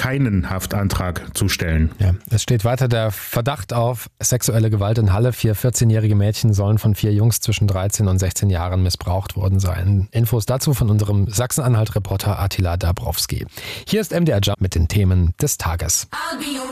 keinen Haftantrag zu stellen. Ja, es steht weiter der Verdacht auf sexuelle Gewalt in Halle. 4 14-jährige Mädchen sollen von 4 Jungs zwischen 13 und 16 Jahren missbraucht worden sein. Infos dazu von unserem Sachsen-Anhalt-Reporter Attila Dabrowski. Hier ist MDR Jump mit den Themen des Tages.